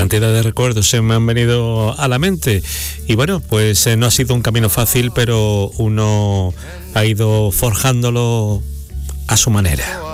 cantidad de recuerdos se me han venido a la mente. Y bueno, pues no ha sido un camino fácil, pero uno ha ido forjándolo a su manera.